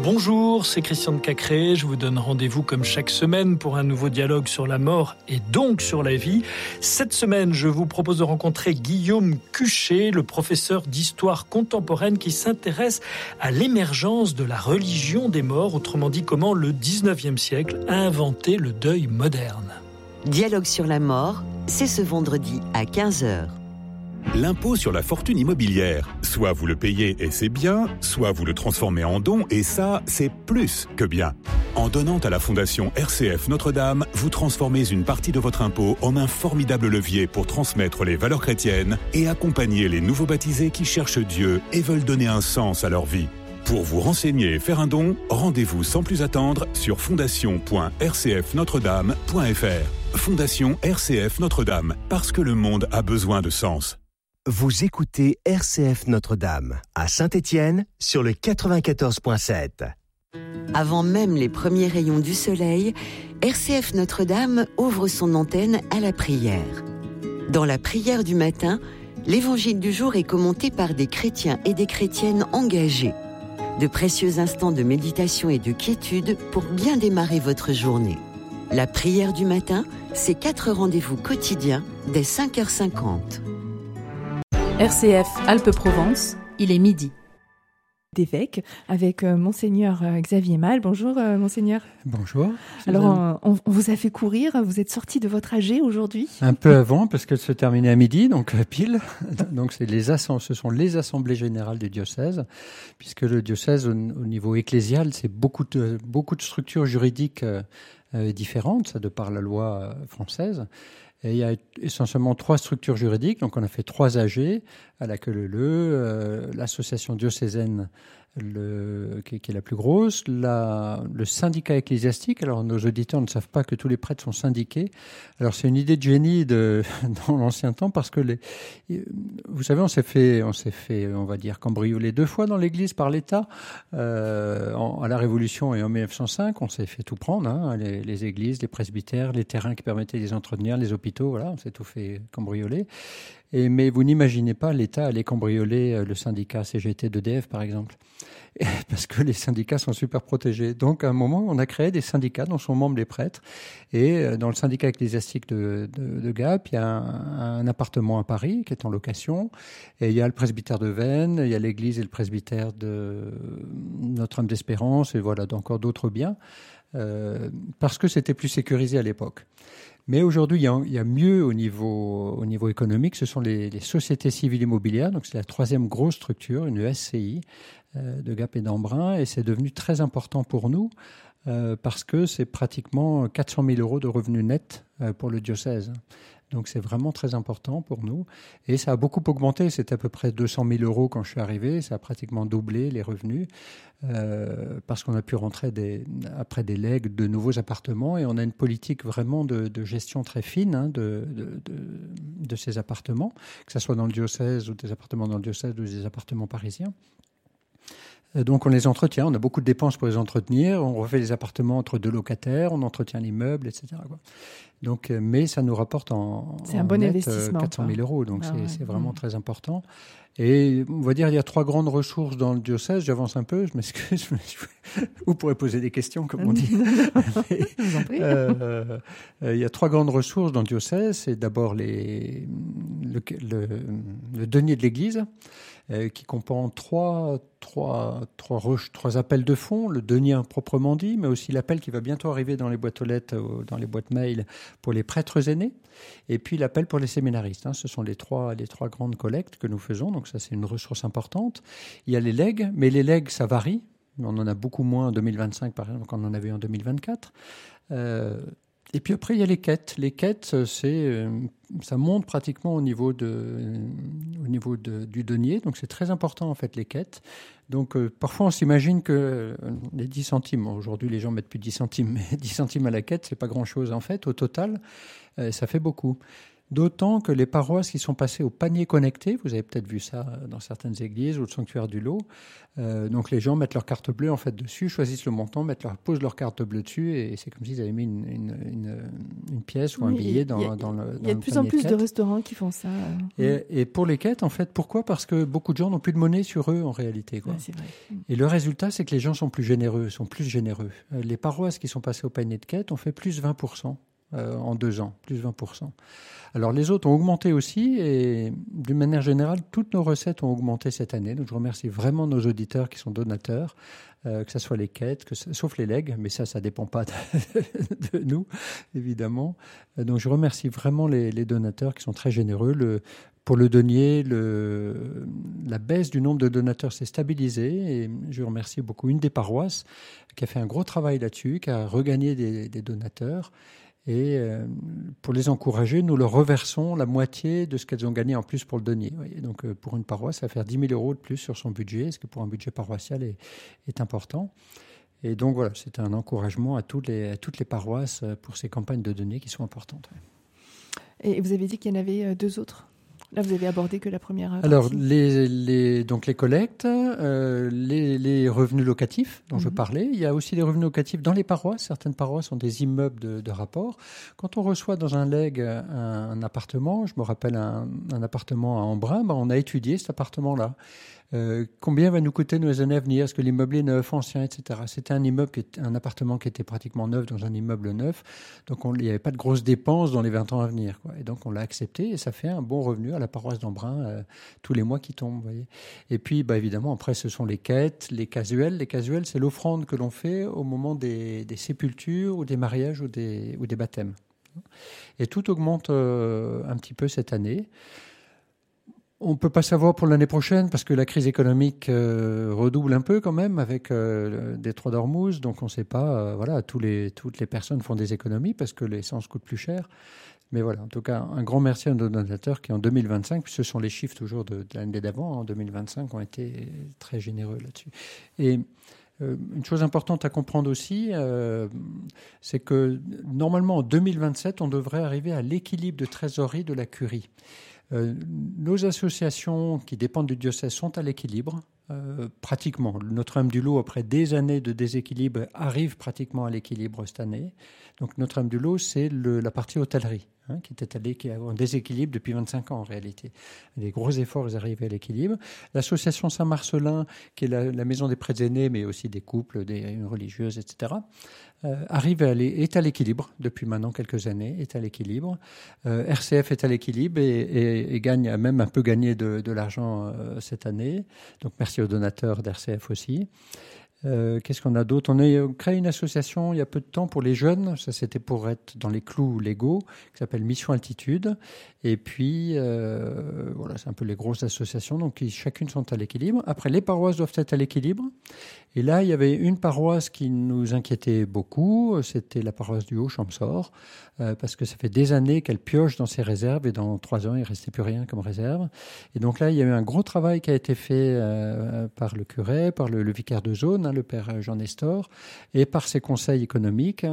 Bonjour, c'est Christian de Cacré. Je vous donne rendez-vous comme chaque semaine pour un nouveau dialogue sur la mort et donc sur la vie. Cette semaine, je vous propose de rencontrer Guillaume Cuchet, le professeur d'histoire contemporaine qui s'intéresse à l'émergence de la religion des morts, autrement dit comment le 19e siècle a inventé le deuil moderne. Dialogue sur la mort, c'est ce vendredi à 15h. L'impôt sur la fortune immobilière. Soit vous le payez et c'est bien, soit vous le transformez en don et ça, c'est plus que bien. En donnant à la Fondation RCF Notre-Dame, vous transformez une partie de votre impôt en un formidable levier pour transmettre les valeurs chrétiennes et accompagner les nouveaux baptisés qui cherchent Dieu et veulent donner un sens à leur vie. Pour vous renseigner et faire un don, rendez-vous sans plus attendre sur fondation.rcfnotredame.fr. Fondation RCF Notre-Dame, parce que le monde a besoin de sens. Vous écoutez RCF Notre-Dame à Saint-Étienne sur le 94.7. Avant même les premiers rayons du soleil, RCF Notre-Dame ouvre son antenne à la prière. Dans la prière du matin, l'évangile du jour est commenté par des chrétiens et des chrétiennes engagés. De précieux instants de méditation et de quiétude pour bien démarrer votre journée. La prière du matin, c'est 4 rendez-vous quotidiens dès 5h50. RCF Alpes-Provence, il est midi. D'évêque avec Monseigneur Xavier Mal. Bonjour Monseigneur. Bonjour. Alors on vous a fait courir, vous êtes sorti de votre AG aujourd'hui? Un peu avant parce qu'elle se terminait à midi, donc pile. Donc ce sont les assemblées générales du diocèse, puisque le diocèse au niveau ecclésial, c'est beaucoup de structures juridiques différentes, ça de par la loi française. Et il y a essentiellement 3 structures juridiques, donc on a fait 3 AG, à la queue leu, l'association diocésaine qui est la plus grosse, le syndicat ecclésiastique. Alors nos auditeurs ne savent pas que tous les prêtres sont syndiqués. Alors c'est une idée de génie dans l'ancien temps parce que vous savez, on s'est fait, on va dire, cambrioler 2 fois dans l'Église par l'État. À la Révolution et en 1905, on s'est fait tout prendre, hein, les églises, les presbytères, les terrains qui permettaient de les entretenir, les hôpitaux, voilà, on s'est tout fait cambrioler. Mais vous n'imaginez pas l'État aller cambrioler le syndicat CGT d'EDF, par exemple, parce que les syndicats sont super protégés. Donc, à un moment, on a créé des syndicats dont sont membres les prêtres. Et dans le syndicat ecclésiastique de Gap, il y a un appartement à Paris qui est en location. Et il y a le presbytère de Veynes, il y a l'église et le presbytère de Notre-Dame d'Espérance, et voilà, encore d'autres biens, parce que c'était plus sécurisé à l'époque. Mais aujourd'hui, il y a mieux au niveau économique. Ce sont les sociétés civiles immobilières. Donc, c'est la 3e grosse structure, une SCI de Gap et d'Embrun. Et c'est devenu très important pour nous parce que c'est pratiquement 400 000 euros de revenus nets pour le diocèse. Donc, c'est vraiment très important pour nous. Et ça a beaucoup augmenté. C'était à peu près 200 000 euros quand je suis arrivé. Ça a pratiquement doublé les revenus parce qu'on a pu rentrer après des legs de nouveaux appartements. Et on a une politique vraiment de gestion très fine, hein, de ces appartements, que ce soit dans le diocèse ou des appartements dans le diocèse ou des appartements parisiens. Donc on les entretient, on a beaucoup de dépenses pour les entretenir, on refait les appartements entre 2 locataires, on entretient l'immeuble, etc. Donc, mais ça nous rapporte c'est un bon net, investissement, 400 000 euros, donc ouais. C'est vraiment très important. Et on va dire il y a 3 grandes ressources dans le diocèse, j'avance un peu, je m'excuse, vous pourrez poser des questions comme on dit. Je vous en prie. Il y a 3 grandes ressources dans le diocèse, c'est d'abord le denier de l'Église, qui comprend trois appels de fonds, le denier proprement dit, mais aussi l'appel qui va bientôt arriver dans les boîtes aux lettres, dans les boîtes mail pour les prêtres aînés, et puis l'appel pour les séminaristes. Hein. Ce sont les trois grandes collectes que nous faisons, donc ça c'est une ressource importante. Il y a les legs, mais les legs ça varie. On en a beaucoup moins en 2025 par exemple qu'on en avait en 2024. Et puis après, il y a les quêtes. Les quêtes, ça monte pratiquement au niveau du denier. Donc, c'est très important, en fait, les quêtes. Donc, parfois, on s'imagine que les 10 centimes, aujourd'hui, les gens mettent plus de 10 centimes, mais 10 centimes à la quête, c'est pas grand-chose, en fait. Au total, ça fait beaucoup. D'autant que les paroisses qui sont passées au panier connecté, vous avez peut-être vu ça dans certaines églises ou le sanctuaire du lot, donc les gens mettent leur carte bleue en fait dessus, choisissent le montant, posent leur carte bleue dessus et c'est comme s'ils avaient mis une pièce ou un billet dans le Il y a de plus en plus de restaurants qui font ça. Et pour les quêtes, en fait, pourquoi ? Parce que beaucoup de gens n'ont plus de monnaie sur eux en réalité, quoi. Ouais, c'est vrai. Et le résultat, c'est que les gens sont plus généreux. Les paroisses qui sont passées au panier de quêtes ont fait plus 20% en 2 ans, plus 20%. Alors les autres ont augmenté aussi et d'une manière générale, toutes nos recettes ont augmenté cette année. Donc je remercie vraiment nos auditeurs qui sont donateurs, que ce soit les quêtes, sauf les legs, mais ça dépend pas de nous, évidemment. Donc je remercie vraiment les donateurs qui sont très généreux. Pour le denier, la baisse du nombre de donateurs s'est stabilisée et je remercie beaucoup une des paroisses qui a fait un gros travail là-dessus, qui a regagné des donateurs. Et pour les encourager, nous leur reversons la moitié de ce qu'elles ont gagné en plus pour le denier. Donc pour une paroisse, ça va faire 10 000 € de plus sur son budget, ce qui pour un budget paroissial est important. Et donc voilà, c'est un encouragement à toutes les paroisses pour ces campagnes de deniers qui sont importantes. Et vous avez dit qu'il y en avait 2 autres ? Là, vous avez abordé que la première partie. Alors, donc les collectes, les revenus locatifs dont je parlais. Il y a aussi des revenus locatifs dans les paroisses. Certaines paroisses ont des immeubles de rapport. Quand on reçoit dans un legs un appartement, je me rappelle un appartement à Embrun, on a étudié cet appartement-là. Combien va nous coûter nos années à venir ? Est-ce que l'immeuble est neuf, ancien, etc. C'était un appartement qui était pratiquement neuf dans un immeuble neuf. Donc, il n'y avait pas de grosses dépenses dans les 20 ans à venir, quoi. Et donc, on l'a accepté et ça fait un bon revenu à la paroisse d'Embrun tous les mois qui tombent. Vous voyez. Et puis, évidemment, après, ce sont les quêtes, les casuels. Les casuels, c'est l'offrande que l'on fait au moment des sépultures ou des mariages ou des baptêmes. Et tout augmente un petit peu cette année. On ne peut pas savoir pour l'année prochaine parce que la crise économique redouble un peu quand même avec le détroit d'Ormuz. Donc on ne sait pas. Toutes les personnes font des économies parce que l'essence coûte plus cher. Mais voilà, en tout cas, un grand merci à nos donateurs qui en 2025, ce sont les chiffres toujours de l'année d'avant, en 2025, ont été très généreux là-dessus. Et une chose importante à comprendre aussi, c'est que normalement en 2027, on devrait arriver à l'équilibre de trésorerie de la curie. Nos associations qui dépendent du diocèse sont à l'équilibre, pratiquement. Notre-Dame-du-Lot, après des années de déséquilibre, arrive pratiquement à l'équilibre cette année. Donc Notre-Dame-du-Lot, c'est la partie hôtellerie, qui est en déséquilibre depuis 25 ans en réalité. Les gros efforts, ils arrivent à l'équilibre. L'association Saint-Marcelin, qui est la maison des prêtres aînés, mais aussi des couples, des religieuses, etc., est à l'équilibre depuis maintenant quelques années, est à l'équilibre. RCF est à l'équilibre et a même un peu gagné de l'argent cette année. Donc merci aux donateurs d'RCF aussi. Qu'est-ce qu'on a d'autre ? On a créé une association il y a peu de temps pour les jeunes. Ça, c'était pour être dans les clous légaux, qui s'appelle Mission Altitude. Et puis, c'est un peu les grosses associations, donc qui chacune sont à l'équilibre. Après, les paroisses doivent être à l'équilibre. Et là, il y avait une paroisse qui nous inquiétait beaucoup. C'était la paroisse du Haut-Champsaur, parce que ça fait des années qu'elle pioche dans ses réserves et dans 3 ans, il ne restait plus rien comme réserve. Et donc là, il y a eu un gros travail qui a été fait par le curé, par le vicaire de zone, le père Jean Nestor, et par ses conseils économiques.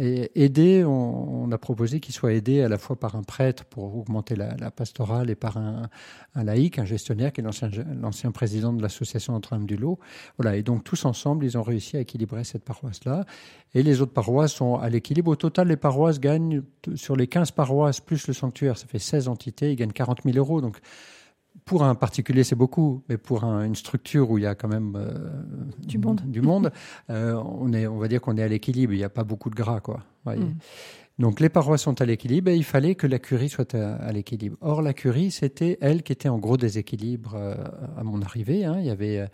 Et on a proposé qu'il soit aidé à la fois par un prêtre pour augmenter la pastorale et par un laïc, un gestionnaire qui est l'ancien président de l'association Notre-Dame-du-Lot. Voilà, et donc tous ensemble, ils ont réussi à équilibrer cette paroisse-là. Et les autres paroisses sont à l'équilibre. Au total, les paroisses gagnent, sur les 15 paroisses plus le sanctuaire, ça fait 16 entités, ils gagnent 40 000 €. Donc, pour un particulier, c'est beaucoup, mais pour une structure où il y a quand même du monde, on va dire qu'on est à l'équilibre. Il n'y a pas beaucoup de gras, quoi. Donc les paroisses sont à l'équilibre et il fallait que la curie soit à l'équilibre. Or, la curie, c'était elle qui était en gros déséquilibre à mon arrivée. Il y avait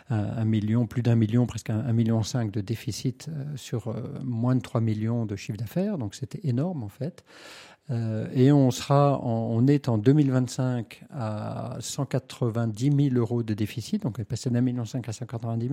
plus d'1 million, presque 1,5 million de déficit sur moins de 3 millions de chiffre d'affaires. Donc c'était énorme en fait. Et on est en 2025 à 190 000 € de déficit, donc on est passé d'1,5 million à 190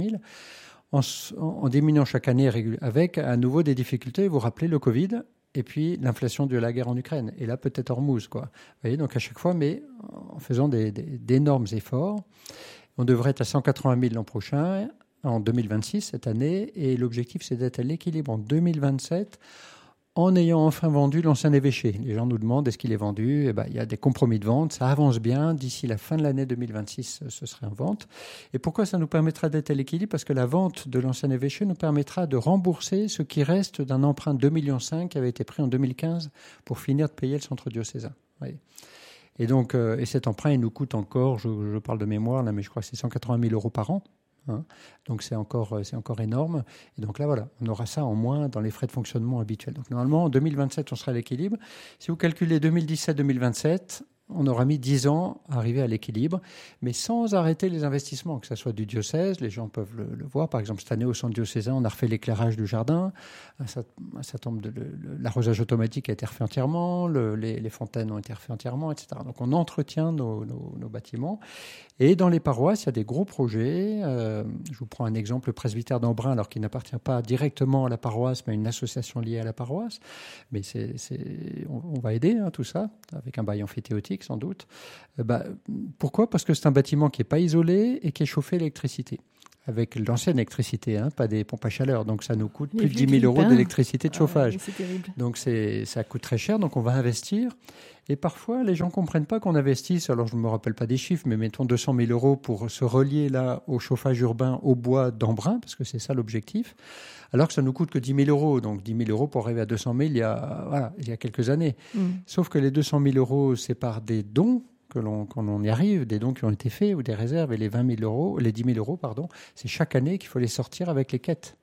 000, en diminuant chaque année avec à nouveau des difficultés. Vous vous rappelez le Covid et puis l'inflation de la guerre en Ukraine, et là peut-être Ormuz, quoi. Vous voyez, donc à chaque fois, mais en faisant d'énormes efforts. On devrait être à 180 000 l'an prochain, en 2026, cette année, et l'objectif c'est d'être à l'équilibre en 2027, en ayant enfin vendu l'ancien évêché. Les gens nous demandent est-ce qu'il est vendu. Il y a des compromis de vente, ça avance bien. D'ici la fin de l'année 2026, ce serait en vente. Et pourquoi ça nous permettra d'être à l'équilibre? Parce que la vente de l'ancien évêché nous permettra de rembourser ce qui reste d'un emprunt de 2,5 millions qui avait été pris en 2015 pour finir de payer le centre diocésain. Oui. Et donc, cet emprunt, il nous coûte encore, je parle de mémoire, là, mais je crois que c'est 180 000 euros par an. Hein. Donc c'est encore énorme. Et donc là, voilà, on aura ça en moins dans les frais de fonctionnement habituels. Donc normalement, en 2027, on sera à l'équilibre. Si vous calculez 2017-2027, on aura mis 10 ans à arriver à l'équilibre, mais sans arrêter les investissements, que ce soit du diocèse, les gens peuvent le voir. Par exemple, cette année, au centre diocésain, on a refait l'éclairage du jardin, l'arrosage automatique a été refait entièrement, les fontaines ont été refaites entièrement, etc. Donc on entretient nos bâtiments. Et dans les paroisses, il y a des gros projets. Je vous prends un exemple, le presbytère d'Embrun, alors qu'il n'appartient pas directement à la paroisse, mais à une association liée à la paroisse. Mais on va aider tout ça, avec un bail amphithéotique sans doute. Pourquoi ? Parce que c'est un bâtiment qui n'est pas isolé et qui est chauffé à l'électricité. Avec l'ancienne électricité, pas des pompes à chaleur. Donc ça nous coûte plus de 10 000 euros d'électricité de chauffage. C'est terrible. Donc ça coûte très cher, donc on va investir. Et parfois, les gens ne comprennent pas qu'on investisse. Alors je ne me rappelle pas des chiffres, mais mettons 200 000 euros pour se relier là au chauffage urbain au bois d'Embrun, parce que c'est ça l'objectif, alors que ça ne nous coûte que 10 000 euros. Donc 10 000 euros pour arriver à 200 000 il y a quelques années. Sauf que les 200 000 euros, c'est par des dons qu'on y arrive, des dons qui ont été faits ou des réserves, et les 10 000 euros, c'est chaque année qu'il faut les sortir avec les quêtes.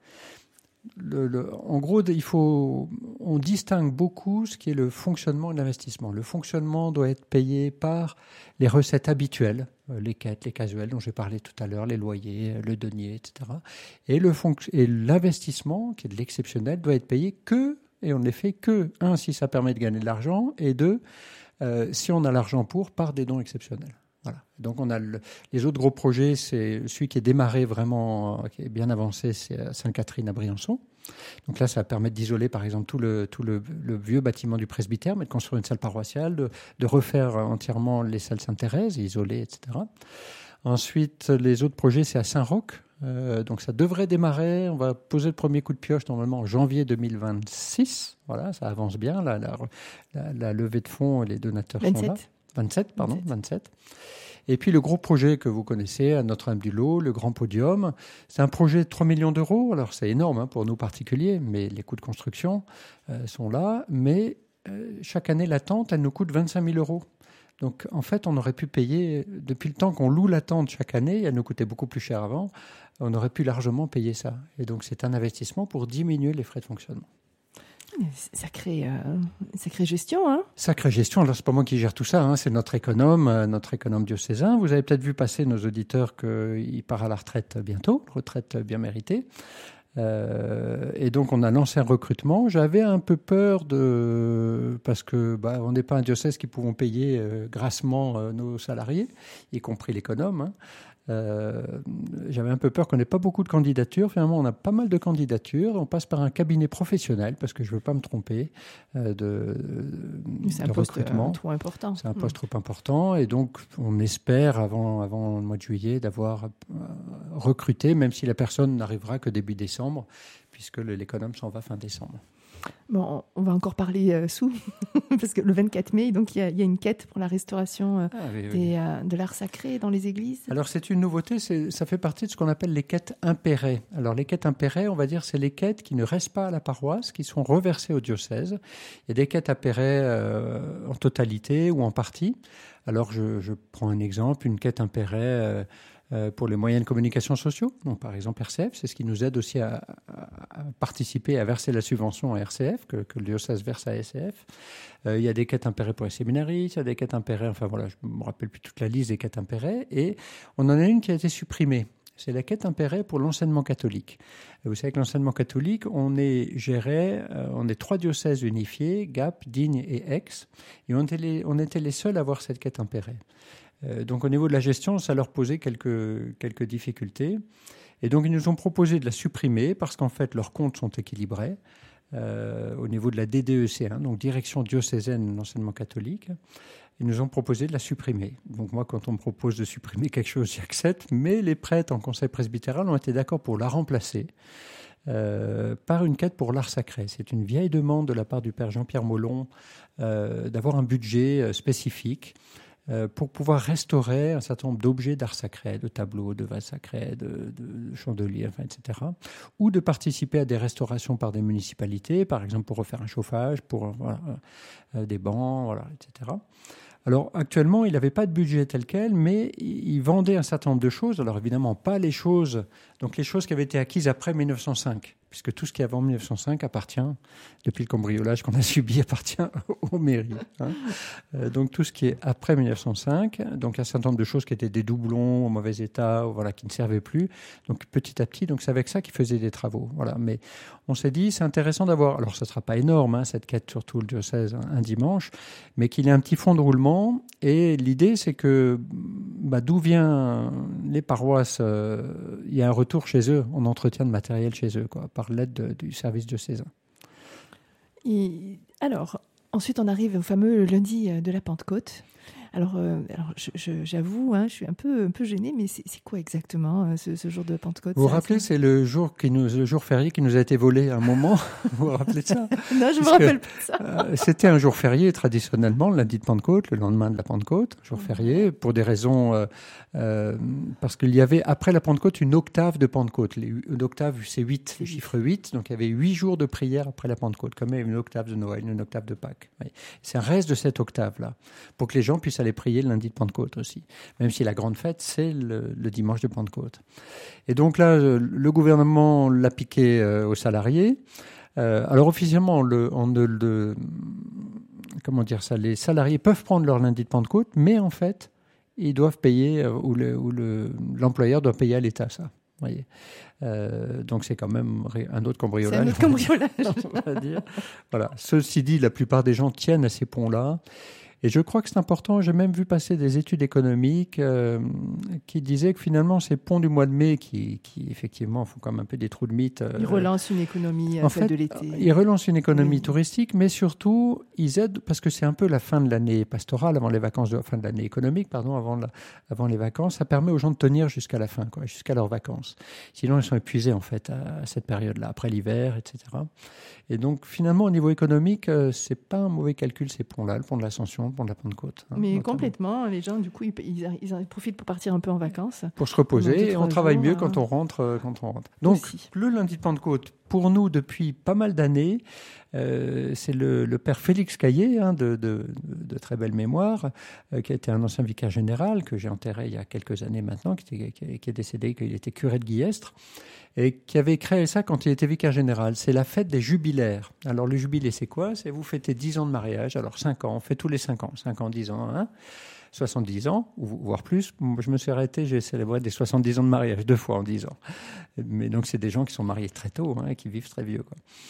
En gros, on distingue beaucoup ce qui est le fonctionnement et l'investissement. Le fonctionnement doit être payé par les recettes habituelles, les quêtes, les casuels dont j'ai parlé tout à l'heure, les loyers, le denier, etc. Et l'investissement, qui est de l'exceptionnel, doit être payé et on ne les fait que, 1, si ça permet de gagner de l'argent, et 2, si on a l'argent par des dons exceptionnels. Voilà. Donc on a les autres gros projets, c'est celui qui est démarré vraiment, qui est bien avancé, c'est à Sainte-Catherine à Briançon. Donc là, ça va permettre d'isoler par exemple tout le vieux bâtiment du presbytère, mais de construire une salle paroissiale, de refaire entièrement les salles Sainte-Thérèse, isolées, etc. Ensuite, les autres projets, c'est à Saint-Roch. Donc ça devrait démarrer, on va poser le premier coup de pioche normalement en janvier 2026. Voilà, ça avance bien, la levée de fonds, les donateurs 27. sont là. 27. Et puis le gros projet que vous connaissez à Notre-Dame-du-Lot, le Grand Podium, c'est un projet de 3 millions d'euros. Alors c'est énorme pour nous particuliers, mais les coûts de construction sont là. Mais chaque année, la tente, elle nous coûte 25 000 euros. Donc, en fait, on aurait pu payer, depuis le temps qu'on loue la tente chaque année, elle nous coûtait beaucoup plus cher avant, on aurait pu largement payer ça. Et donc, c'est un investissement pour diminuer les frais de fonctionnement. Sacrée gestion, hein ? Sacrée gestion. Alors, c'est pas moi qui gère tout ça, c'est notre économe diocésain. Vous avez peut-être vu passer, nos auditeurs, qu'il part à la retraite bientôt, retraite bien méritée. Et donc on a lancé un recrutement. J'avais un peu peur parce que on n'est pas un diocèse qui pouvons payer grassement nos salariés, y compris l'économe. J'avais un peu peur qu'on n'ait pas beaucoup de candidatures. Finalement, on a pas mal de candidatures. On passe par un cabinet professionnel parce que je ne veux pas me tromper de recrutement. Trop important. C'est un poste trop important. Et donc, on espère, avant le mois de juillet, d'avoir recruté, même si la personne n'arrivera que début décembre, puisque l'économe s'en va fin décembre. Bon, on va encore parler sous, parce que le 24 mai, donc il y a une quête pour la restauration de l'art sacré dans les églises. Alors c'est une nouveauté, ça fait partie de ce qu'on appelle les quêtes impérées. Alors les quêtes impérées, on va dire, c'est les quêtes qui ne restent pas à la paroisse, qui sont reversées au diocèse. Il y a des quêtes impérées en totalité ou en partie. Alors je prends un exemple, une quête impérée pour les moyens de communication sociaux. Donc, par exemple, RCF, c'est ce qui nous aide aussi à participer, à verser la subvention à RCF, que le diocèse verse à SCF. Il y a des quêtes impérées pour les séminaristes, il y a des quêtes impérées, je ne me rappelle plus toute la liste des quêtes impérées, et on en a une qui a été supprimée. C'est la quête impérée pour l'enseignement catholique. Vous savez que l'enseignement catholique, on est 3 diocèses unifiés, Gap, Digne et Aix, et on était les seuls à avoir cette quête impérée. Donc au niveau de la gestion, ça leur posait quelques difficultés. Et donc ils nous ont proposé de la supprimer parce qu'en fait leurs comptes sont équilibrés au niveau de la DDEC, donc Direction diocésaine de l'enseignement catholique. Ils nous ont proposé de la supprimer. Donc moi, quand on me propose de supprimer quelque chose, j'accepte. Mais les prêtres en conseil presbytéral ont été d'accord pour la remplacer. par une quête pour l'art sacré. C'est une vieille demande de la part du père Jean-Pierre Molon d'avoir un budget spécifique pour pouvoir restaurer un certain nombre d'objets d'art sacré, de tableaux, de vases sacrés, de chandeliers, etc. Ou de participer à des restaurations par des municipalités, par exemple pour refaire un chauffage, pour des bancs, etc. Alors actuellement, il n'avait pas de budget tel quel, mais il vendait un certain nombre de choses. Alors évidemment, pas les choses qui avaient été acquises après 1905, puisque tout ce qui est avant 1905 appartient, depuis le cambriolage qu'on a subi, appartient aux mairies. Donc tout ce qui est après 1905, donc un certain nombre de choses qui étaient des doublons, au mauvais état, qui ne servaient plus. Donc petit à petit, c'est avec ça qu'il faisait des travaux. Voilà. Mais on s'est dit, c'est intéressant d'avoir, alors ça ne sera pas énorme, cette quête sur tout le diocèse un dimanche, mais qu'il y ait un petit fond de roulement. Et l'idée, c'est que d'où viennent les paroisses, il y a un retour chez eux, en entretien de matériel chez eux, par l'aide du service diocésain. Alors, ensuite, on arrive au fameux lundi de la Pentecôte. Alors j'avoue, je suis un peu gênée, mais c'est quoi exactement ce jour de Pentecôte? Vous vous rappelez, c'est le jour férié qui nous a été volé à un moment. Vous vous rappelez de ça? Non, je ne me rappelle pas de ça. C'était un jour férié traditionnellement, le lundi de Pentecôte, le lendemain de la Pentecôte, jour férié, pour des raisons... parce qu'il y avait, après la Pentecôte, une octave de Pentecôte. Une octave, c'est 8, le chiffre 8. Donc il y avait 8 jours de prière après la Pentecôte, comme une octave de Noël, une octave de Pâques. Oui. C'est un reste de cette octave-là, pour que les gens puissent aller prier le lundi de Pentecôte aussi, même si la grande fête, c'est le dimanche de Pentecôte. Et donc là, le gouvernement l'a piqué aux salariés. Alors officiellement, les salariés peuvent prendre leur lundi de Pentecôte, mais en fait, ils doivent payer, l'employeur doit payer à l'État ça. Voyez. Donc c'est quand même un autre cambriolage. C'est un autre cambriolage. On va dire. Voilà. Ceci dit, la plupart des gens tiennent à ces ponts-là. Et je crois que c'est important. J'ai même vu passer des études économiques qui disaient que finalement, ces ponts du mois de mai qui effectivement font comme un peu des trous de mythe. Ils relancent une économie de l'été. Ils relancent une économie touristique, mais surtout, ils aident, parce que c'est un peu la fin de l'année pastorale, avant les vacances, fin de l'année économique, pardon, avant les vacances. Ça permet aux gens de tenir jusqu'à la fin, jusqu'à leurs vacances. Sinon, ils sont épuisés, en fait, à cette période-là, après l'hiver, etc. Et donc, finalement, au niveau économique, c'est pas un mauvais calcul, ces ponts-là, le pont de l'Ascension, le pont de la Pentecôte. Mais notamment. Complètement, les gens, du coup, ils en profitent pour partir un peu en vacances. Pour se reposer, et on travaille mieux quand on rentre. Donc, aussi. Le lundi de Pentecôte, pour nous, depuis pas mal d'années, c'est le père Félix Caillé, de très belle mémoire, qui a été un ancien vicaire général, que j'ai enterré il y a quelques années maintenant, qui est décédé, qu'il était curé de Guillestre, et qui avait créé ça quand il était vicaire général. C'est la fête des jubilaires. Alors le jubilé, c'est quoi? C'est vous fêtez 10 ans de mariage, alors 5 ans, on fait tous les 5 ans, 5 ans, 10 ans, 70 ans, voire plus. Moi, je me suis arrêté, j'ai célébré des 70 ans de mariage, 2 fois en 10 ans. Mais donc c'est des gens qui sont mariés très tôt, qui vivent très vieux,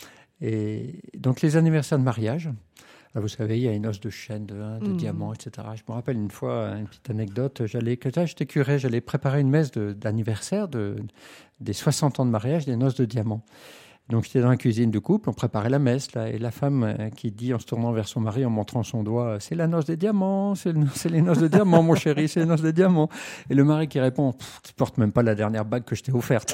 Et donc les anniversaires de mariage, là, vous savez, il y a une os de chêne, de diamants, etc. Je me rappelle une fois, une petite anecdote, j'étais curé, j'allais préparer une messe d'anniversaire des 60 ans de mariage, des noces de diamants. Donc j'étais dans la cuisine du couple, on préparait la messe, là, et la femme qui dit en se tournant vers son mari, en montrant son doigt, c'est la noce des diamants, c'est les noces de diamants, mon chéri, c'est les noces des diamants. Et le mari qui répond, tu portes même pas la dernière bague que je t'ai offerte.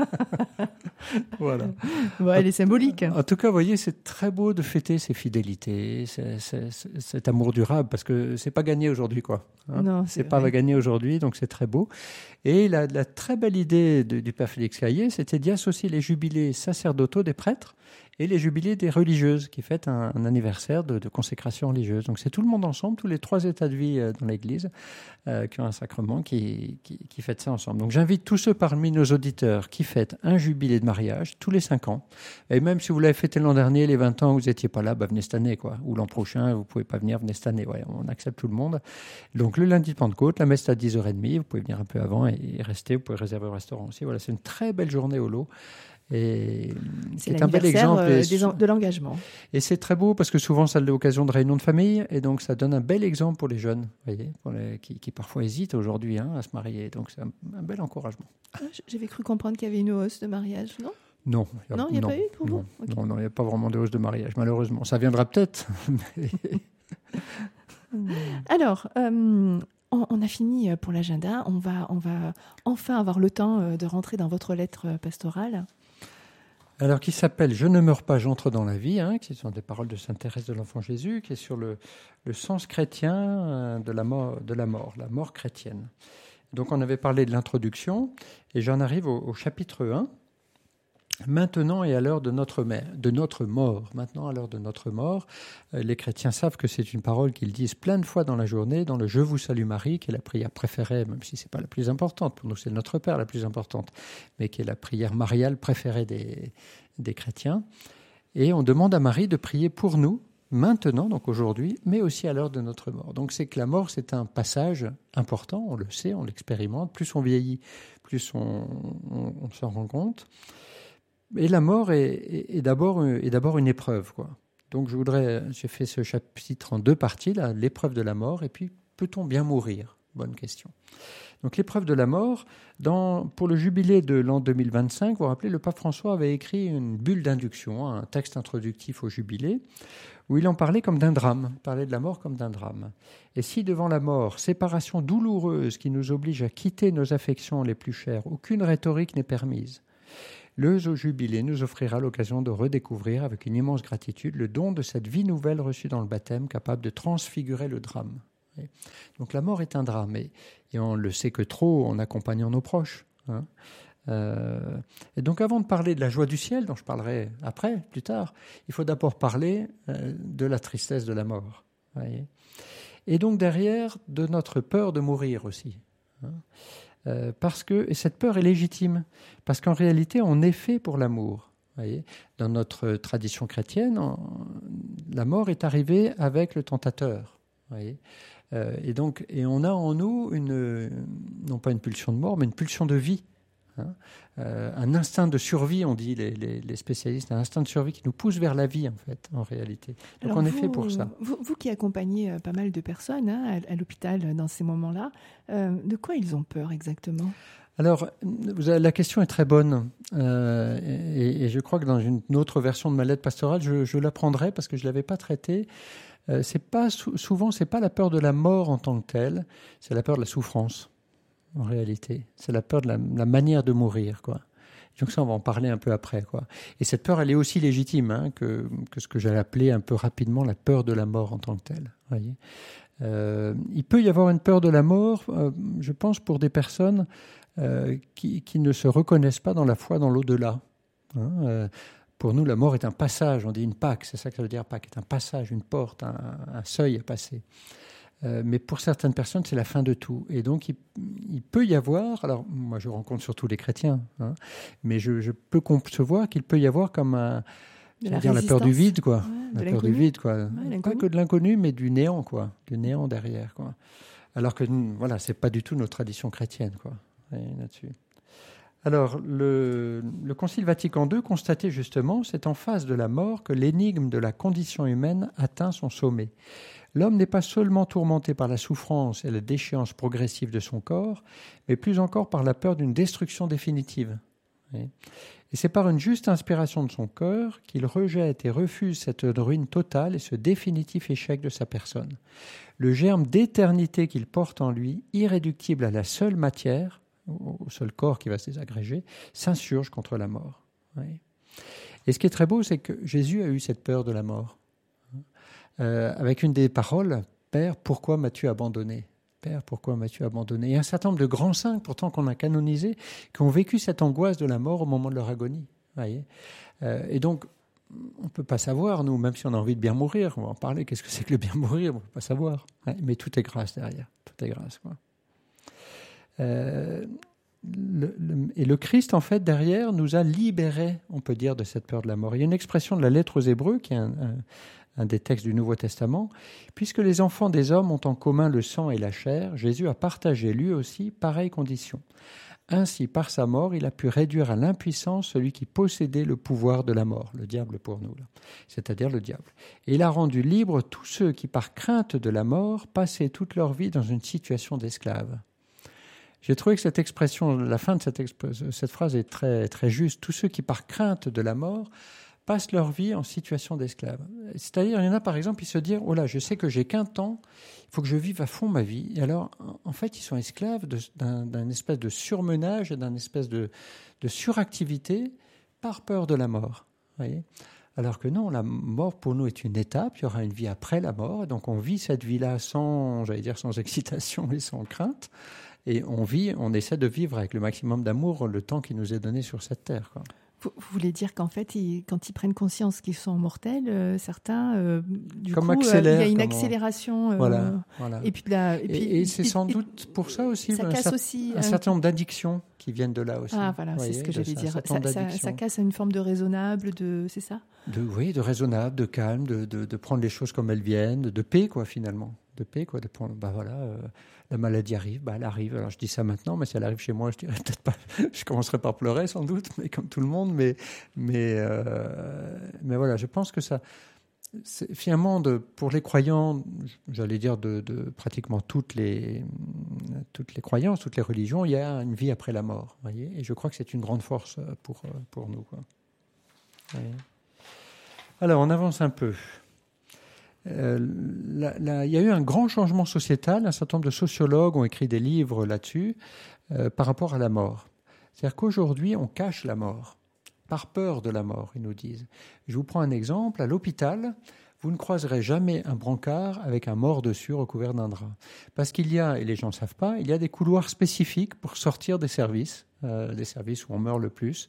Voilà. Ouais, elle est symbolique. En tout cas, vous voyez, c'est très beau de fêter ces fidélités, cet amour durable, parce que c'est pas gagné aujourd'hui, Non, c'est pas gagné aujourd'hui, donc c'est très beau. Et la très belle idée du père Félix Caillé, c'était d'y associer les jubilés sacerdotaux des prêtres et les jubilés des religieuses qui fêtent un anniversaire de consécration religieuse. Donc c'est tout le monde ensemble, tous les 3 états de vie dans l'Église qui ont un sacrement qui fêtent ça ensemble. Donc j'invite tous ceux parmi nos auditeurs qui fêtent un jubilé de mariage tous les 5 ans. Et même si vous l'avez fêté l'an dernier, les 20 ans, vous n'étiez pas là, venez cette année, ou l'an prochain, vous ne pouvez pas venir, venez cette année. Ouais, on accepte tout le monde. Donc le lundi de Pentecôte, la messe est à 10h30, vous pouvez venir un peu avant et rester, vous pouvez réserver au restaurant aussi. Voilà, c'est une très belle journée au lot. Et c'est un bel exemple de l'engagement. Et c'est très beau parce que souvent ça a l'occasion de réunions de famille et donc ça donne un bel exemple pour les jeunes, voyez, qui parfois hésitent aujourd'hui à se marier. Donc c'est un bel encouragement. J'avais cru comprendre qu'il y avait une hausse de mariage, non ? Non, il n'y a pas eu pour vous ? Non, il n'y a pas vraiment de hausse de mariage, malheureusement. Ça viendra peut-être. Alors, on a fini pour l'agenda. On va enfin avoir le temps de rentrer dans votre lettre pastorale. Alors, qui s'appelle « Je ne meurs pas, j'entre dans la vie », qui sont des paroles de sainte Thérèse de l'Enfant Jésus, qui est sur le sens chrétien de la mort chrétienne. Donc, on avait parlé de l'introduction, et j'en arrive au chapitre 1. Maintenant et à l'heure de notre mort. Maintenant, à l'heure de notre mort, les chrétiens savent que c'est une parole qu'ils disent plein de fois dans la journée, dans le « Je vous salue Marie », qui est la prière préférée, même si ce n'est pas la plus importante. Pour nous, c'est Notre Père la plus importante, mais qui est la prière mariale préférée des chrétiens. Et on demande à Marie de prier pour nous, maintenant, donc aujourd'hui, mais aussi à l'heure de notre mort. Donc c'est que la mort, c'est un passage important, on le sait, on l'expérimente. Plus on vieillit, plus on s'en rend compte. Et la mort est d'abord une épreuve, quoi. Donc j'ai fait ce chapitre en 2 parties, là, l'épreuve de la mort, et puis peut-on bien mourir ? Bonne question. Donc l'épreuve de la mort, pour le jubilé de l'an 2025, vous vous rappelez, le pape François avait écrit une bulle d'induction, un texte introductif au jubilé, où il en parlait comme d'un drame, il parlait de la mort comme d'un drame. Et si devant la mort, séparation douloureuse qui nous oblige à quitter nos affections les plus chères, aucune rhétorique n'est permise, le jubilé nous offrira l'occasion de redécouvrir avec une immense gratitude le don de cette vie nouvelle reçue dans le baptême, capable de transfigurer le drame. Donc la mort est un drame, et on le sait que trop en accompagnant nos proches. Et donc avant de parler de la joie du ciel, dont je parlerai après, plus tard, il faut d'abord parler de la tristesse de la mort. Et donc derrière, de notre peur de mourir aussi. Et cette peur est légitime, parce qu'en réalité, on est fait pour l'amour. Voyez, dans notre tradition chrétienne, la mort est arrivée avec le tentateur. Voyez, et on a en nous non pas une pulsion de mort, mais une pulsion de vie. Un instinct de survie, on dit les spécialistes, un instinct de survie qui nous pousse vers la vie, en fait, en réalité. Donc alors on est fait pour ça. Vous qui accompagnez pas mal de personnes à l'hôpital dans ces moments-là, de quoi ils ont peur exactement ? Alors, la question est très bonne, et je crois que dans une autre version de ma lettre pastorale, je la prendrai parce que je ne l'avais pas traitée. Souvent, ce n'est pas la peur de la mort en tant que telle, c'est la peur de la souffrance. En réalité, c'est la peur de la manière de mourir, quoi. Donc ça, on va en parler un peu après, quoi. Et cette peur, elle est aussi légitime que ce que j'allais appeler un peu rapidement la peur de la mort en tant que telle. Voyez. Il peut y avoir une peur de la mort, je pense, pour des personnes qui ne se reconnaissent pas dans la foi dans l'au-delà. Pour nous, la mort est un passage, on dit une Pâque, c'est ça que ça veut dire Pâque, est un passage, une porte, un seuil à passer. Mais pour certaines personnes, c'est la fin de tout. Et donc, il peut y avoir, alors moi je rencontre surtout les chrétiens, mais je peux concevoir qu'il peut y avoir comme la peur du vide, quoi. Ouais, la peur du vide, quoi. Ouais, pas que de l'inconnu, mais du néant, quoi. Du néant derrière, quoi. Alors que, voilà, c'est pas du tout notre tradition chrétienne, quoi. Là-dessus. Alors, le Concile Vatican II constatait justement, c'est en face de la mort que l'énigme de la condition humaine atteint son sommet. L'homme n'est pas seulement tourmenté par la souffrance et la déchéance progressive de son corps, mais plus encore par la peur d'une destruction définitive. Et c'est par une juste inspiration de son cœur qu'il rejette et refuse cette ruine totale et ce définitif échec de sa personne. Le germe d'éternité qu'il porte en lui, irréductible à la seule matière, au seul corps qui va se désagréger, s'insurge contre la mort. Et ce qui est très beau, c'est que Jésus a eu cette peur de la mort. Avec une des paroles, « Père, pourquoi m'as-tu abandonné ?» Père, pourquoi m'as-tu abandonné ? Et un certain nombre de grands saints, pourtant qu'on a canonisés, qui ont vécu cette angoisse de la mort au moment de leur agonie. Voyez. Et donc, on ne peut pas savoir, nous, même si on a envie de bien mourir, on va en parler, qu'est-ce que c'est que le bien mourir ? On ne peut pas savoir. Mais tout est grâce derrière, tout est grâce, quoi. Et le Christ, en fait, derrière, nous a libérés, on peut dire, de cette peur de la mort. Il y a une expression de la lettre aux Hébreux, qui est un des textes du Nouveau Testament. Puisque les enfants des hommes ont en commun le sang et la chair, Jésus a partagé lui aussi pareille condition. Ainsi, par sa mort, il a pu réduire à l'impuissance celui qui possédait le pouvoir de la mort, le diable pour nous, là, c'est-à-dire le diable. Et il a rendu libres tous ceux qui, par crainte de la mort, passaient toute leur vie dans une situation d'esclave. J'ai trouvé que cette expression, la fin de cette phrase est très, très juste. Tous ceux qui, par crainte de la mort, passent leur vie en situation d'esclave. C'est-à-dire, il y en a, par exemple, ils se disent « Oh là, je sais que j'ai qu'un temps, il faut que je vive à fond ma vie. » Et alors, en fait, ils sont esclaves d'un espèce de surmenage, d'un espèce de suractivité par peur de la mort. Voyez ? Alors que non, la mort pour nous est une étape, il y aura une vie après la mort, donc on vit cette vie-là sans excitation et sans crainte, et on essaie de vivre avec le maximum d'amour le temps qui nous est donné sur cette terre, quoi. Vous voulez dire qu'en fait, quand ils prennent conscience qu'ils sont mortels, certains, du comme coup, il y a une accélération. Voilà. Et c'est sans doute pour ça aussi ça casse aussi un certain nombre d'addictions qui viennent de là aussi. Ah voilà, c'est ce que j'allais dire. Ça casse une forme de raisonnable, c'est ça ? De raisonnable, de calme, de prendre les choses comme elles viennent, de paix, quoi, finalement. De paix, quoi, de prendre, la maladie arrive, elle arrive. Alors je dis ça maintenant, mais si elle arrive chez moi, je dirais peut-être pas, je commencerai par pleurer sans doute, mais comme tout le monde, mais voilà, je pense que ça, c'est, finalement, pour les croyants, j'allais dire de pratiquement toutes les croyances, toutes les religions, il y a une vie après la mort, voyez, et je crois que c'est une grande force pour nous, quoi. Alors, on avance un peu. Il y a eu un grand changement sociétal. Un certain nombre de sociologues ont écrit des livres là-dessus par rapport à la mort. C'est-à-dire qu'aujourd'hui, on cache la mort, par peur de la mort, ils nous disent. Je vous prends un exemple. À l'hôpital, vous ne croiserez jamais un brancard avec un mort dessus recouvert d'un drap. Parce qu'il y a, et les gens ne savent pas, il y a des couloirs spécifiques pour sortir des services où on meurt le plus,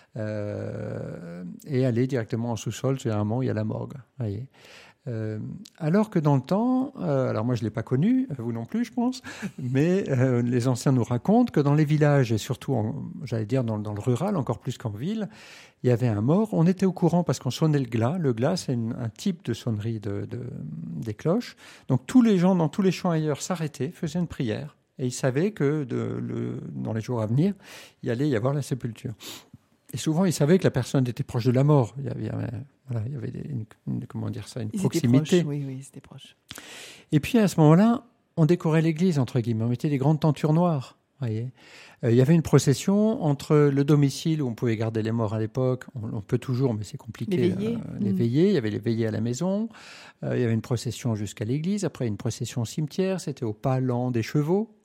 et aller directement en sous-sol, généralement, il y a la morgue. Voyez. Alors que dans le temps, alors moi je ne l'ai pas connu, vous non plus je pense, mais les anciens nous racontent que dans les villages, et surtout, j'allais dire dans le rural, encore plus qu'en ville, il y avait un mort. On était au courant parce qu'on sonnait le glas. Le glas, c'est un type de sonnerie des cloches. Donc tous les gens dans tous les champs ailleurs s'arrêtaient, faisaient une prière, et ils savaient que dans les jours à venir, il allait y avoir la sépulture. Et souvent, ils savaient que la personne était proche de la mort. Il y avait une proximité. Oui, c'était proche. Et puis, à ce moment-là, on décorait l'église, entre guillemets. On mettait des grandes tentures noires. Voyez. Il y avait une procession entre le domicile où on pouvait garder les morts à l'époque. On peut toujours, mais c'est compliqué. Les veillées. Il y avait les veillées à la maison. Il y avait une procession jusqu'à l'église. Après, une procession au cimetière. C'était au pas lent des chevaux.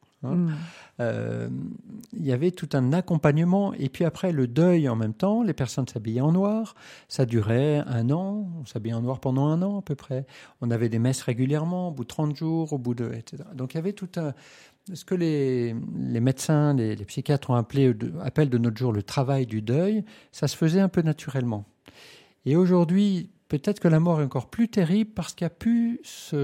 Il y avait tout un accompagnement, et puis après le deuil en même temps, les personnes s'habillaient en noir, ça durait 1 an, on s'habillait en noir pendant 1 an à peu près, on avait des messes régulièrement, au bout de 30 jours, au bout de, etc. Donc il y avait tout ce que les médecins, les psychiatres appellent de notre jour le travail du deuil, ça se faisait un peu naturellement. Et aujourd'hui, peut-être que la mort est encore plus terrible parce qu'il n'y a plus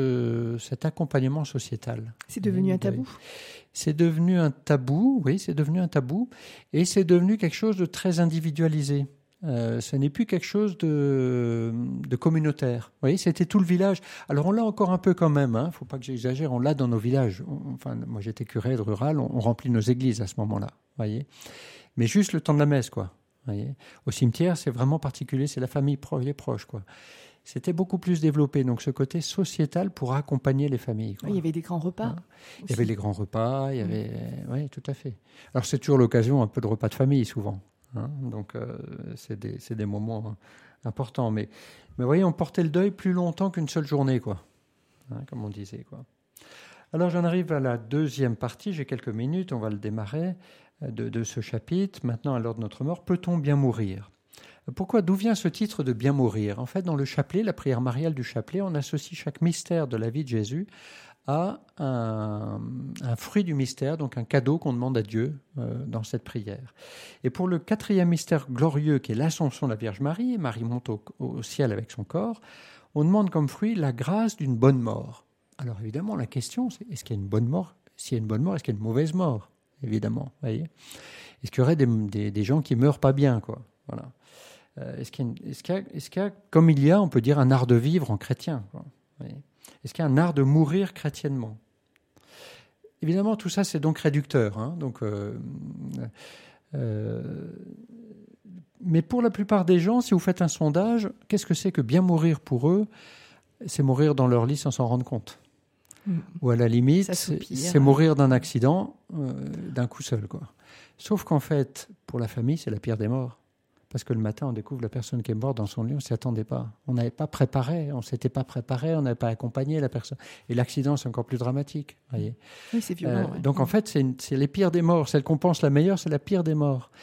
cet accompagnement sociétal. C'est devenu un tabou ? C'est devenu un tabou, oui, c'est devenu un tabou. Et c'est devenu quelque chose de très individualisé. Ce n'est plus quelque chose de communautaire. Vous voyez, c'était tout le village. Alors on l'a encore un peu quand même, hein, faut pas que j'exagère, on l'a dans nos villages. Moi j'étais curé de rural, on remplit nos églises à ce moment-là, voyez. Mais juste le temps de la messe, quoi. Voyez. Au cimetière, c'est vraiment particulier, c'est la famille proche, les proches, quoi. C'était beaucoup plus développé, donc ce côté sociétal pour accompagner les familles, quoi. Il y avait des grands repas. Il y avait les grands repas, il y avait, oui, tout à fait. Alors c'est toujours l'occasion un peu de repas de famille souvent, hein, donc c'est des moments importants. Mais vous voyez, on portait le deuil plus longtemps qu'une seule journée, quoi, hein, comme on disait, quoi. Alors j'en arrive à la deuxième partie, j'ai quelques minutes, on va le démarrer de ce chapitre. Maintenant, à l'heure de notre mort, peut-on bien mourir ? Pourquoi ? D'où vient ce titre de bien mourir ? En fait, dans le chapelet, la prière mariale du chapelet, on associe chaque mystère de la vie de Jésus à un fruit du mystère, donc un cadeau qu'on demande à Dieu dans cette prière. Et pour le 4e mystère glorieux, qui est l'Assomption de la Vierge Marie, Marie monte au ciel avec son corps, on demande comme fruit la grâce d'une bonne mort. Alors évidemment, la question, c'est est-ce qu'il y a une bonne mort ? S'il y a une bonne mort, est-ce qu'il y a une mauvaise mort ? Évidemment, voyez. Est-ce qu'il y aurait des gens qui meurent pas bien, quoi ? Voilà. Est-ce qu'il y a, comme il y a, on peut dire, un art de vivre en chrétien, quoi. Est-ce qu'il y a un art de mourir chrétiennement ? Évidemment, tout ça, c'est donc réducteur, hein, mais pour la plupart des gens, si vous faites un sondage, qu'est-ce que c'est que bien mourir pour eux ? C'est mourir dans leur lit sans s'en rendre compte. Ou à la limite, c'est mourir d'un accident d'un coup seul, quoi. Sauf qu'en fait, pour la famille, c'est la pire des morts. Parce que le matin, on découvre la personne qui est morte dans son lit, on ne s'y attendait pas. On n'avait pas préparé, on ne s'était pas préparé, on n'avait pas accompagné la personne. Et l'accident, c'est encore plus dramatique, voyez. Oui, c'est violent. Donc en fait, c'est les pires des morts. Celle qu'on pense la meilleure, c'est la pire des morts.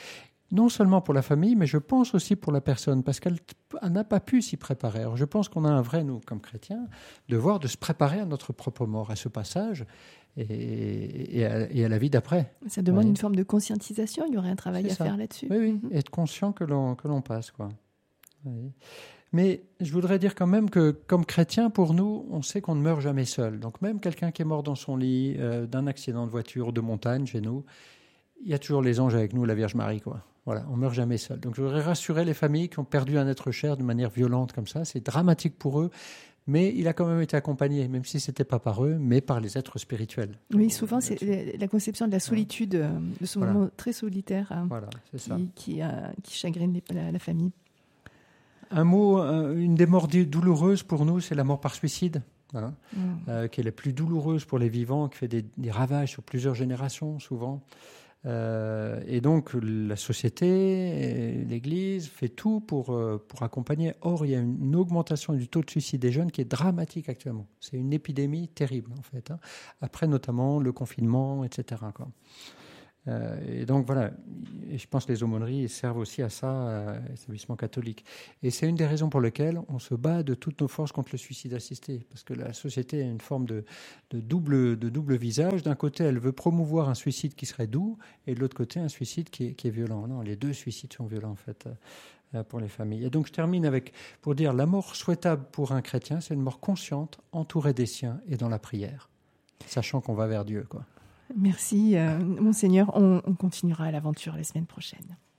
non seulement pour la famille, mais je pense aussi pour la personne, parce qu'elle n'a pas pu s'y préparer. Alors je pense qu'on a un vrai, nous, comme chrétiens, devoir de se préparer à notre propre mort, à ce passage et à la vie d'après. Ça demande une forme de conscientisation, il y aurait un travail à faire là-dessus. Oui, être conscient que l'on passe, quoi. Oui. Mais je voudrais dire quand même que, comme chrétiens, pour nous, on sait qu'on ne meurt jamais seul. Donc même quelqu'un qui est mort dans son lit d'un accident de voiture, de montagne, chez nous, il y a toujours les anges avec nous, la Vierge Marie, quoi. Voilà, on ne meurt jamais seul. Donc je voudrais rassurer les familles qui ont perdu un être cher de manière violente comme ça. C'est dramatique pour eux, mais il a quand même été accompagné, même si ce n'était pas par eux, mais par les êtres spirituels. Oui, souvent c'est la conception de la solitude, de ce moment très solitaire c'est ça. Qui chagrine la famille. Un mot, une des morts douloureuses pour nous, c'est la mort par suicide. Qui est la plus douloureuse pour les vivants, qui fait des ravages sur plusieurs générations souvent. Et donc la société, l'Église fait tout pour accompagner. Or, il y a une augmentation du taux de suicide des jeunes qui est dramatique actuellement. C'est une épidémie terrible en fait. Après notamment le confinement, etc. quoi. Et donc voilà, et je pense que les aumôneries servent aussi à ça, l'établissement catholique. Et c'est une des raisons pour lesquelles on se bat de toutes nos forces contre le suicide assisté, parce que la société a une forme de double visage. D'un côté, elle veut promouvoir un suicide qui serait doux, et de l'autre côté, un suicide qui est violent. Non, les deux suicides sont violents en fait pour les familles. Et donc je termine pour dire la mort souhaitable pour un chrétien, c'est une mort consciente, entourée des siens et dans la prière, sachant qu'on va vers Dieu, quoi. Merci, Monseigneur. On continuera l'aventure la semaine prochaine.